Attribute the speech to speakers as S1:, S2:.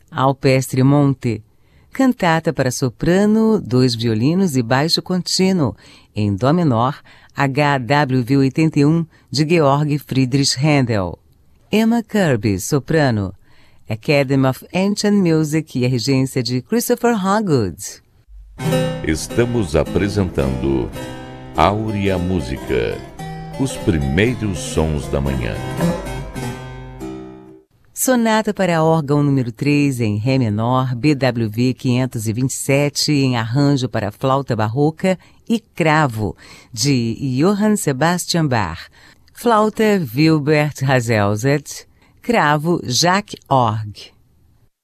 S1: Alpestre Monte, cantata para soprano, 2 violinos e baixo contínuo, em dó menor, HWV 81, de Georg Friedrich Händel. Emma Kirby, soprano, Academy of Ancient Music e a regência de Christopher Hogwood.
S2: Estamos apresentando Áurea Música, os primeiros sons da manhã.
S1: Sonata para órgão número 3 em Ré menor, BWV 527 em arranjo para flauta barroca e cravo, de Johann Sebastian Bach. Flauta Wilbert Hazelzet, cravo Jacques Org.